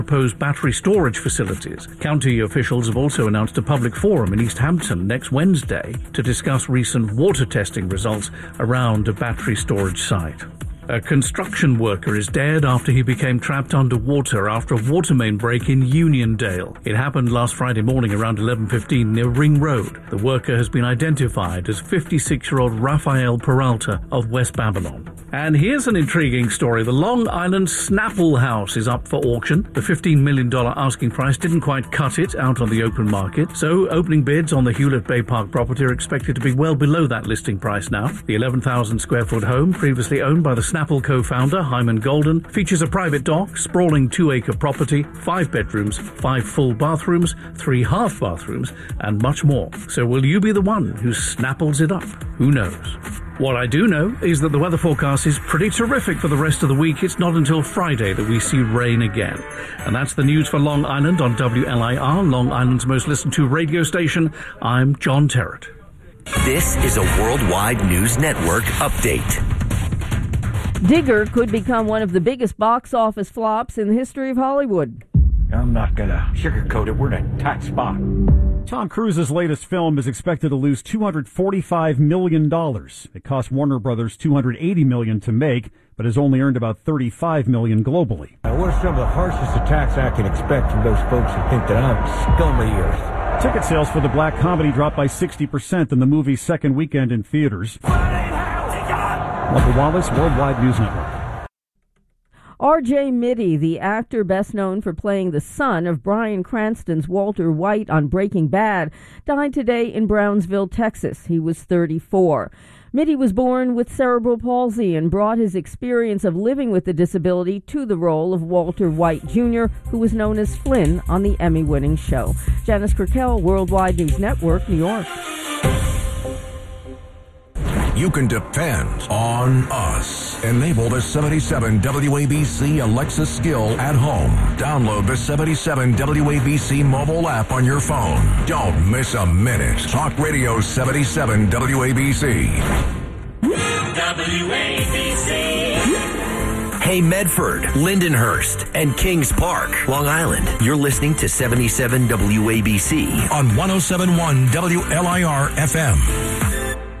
proposed battery storage facilities. County officials have also announced a public forum in East Hampton next Wednesday to discuss recent water testing results around a battery storage site. A construction worker is dead after he became trapped underwater after a water main break in Uniondale. It happened last Friday morning around 11:15 near Ring Road. The worker has been identified as 56-year-old Rafael Peralta of West Babylon. And here's an intriguing story. The Long Island Snapple House is up for auction. The $15 million asking price didn't quite cut it out on the open market, so opening bids on the Hewlett Bay Park property are expected to be well below that listing price now. The 11,000 square foot home, previously owned by the Snapple co-founder Hyman Golden, features a private dock, sprawling 2-acre property, 5 bedrooms, 5 full bathrooms, 3 half bathrooms, and much more. So will you be the one who snapples it up? Who knows? What I do know is that the weather forecast is pretty terrific for the rest of the week. It's not until Friday that we see rain again. And that's the news for Long Island on WLIR, Long Island's most listened to radio station. I'm John Terrett. This is a Worldwide News Network update. Digger could become one of the biggest box office flops in the history of Hollywood. I'm not going to sugarcoat it. We're in a tight spot. Tom Cruise's latest film is expected to lose $245 million. It cost Warner Brothers $280 million to make, but has only earned about $35 million globally. What are some of the harshest attacks I can expect from those folks who think that I'm scum of the earth? Ticket sales for the black comedy dropped by 60% in the movie's second weekend in theaters. Michael Wallace, Worldwide News Network. R.J. Mitty, the actor best known for playing the son of Bryan Cranston's Walter White on Breaking Bad, died today in Brownsville, Texas. He was 34. Mitty was born with cerebral palsy and brought his experience of living with the disability to the role of Walter White Jr., who was known as Flynn on the Emmy-winning show. Janice Kirkell, Worldwide News Network, New York. You can depend on us. Enable the 77 WABC Alexa skill at home. Download the 77 WABC mobile app on your phone. Don't miss a minute. Talk Radio 77 WABC. WABC. Hey, Medford, Lindenhurst, and Kings Park, Long Island. You're listening to 77 WABC on 107.1 WLIR FM.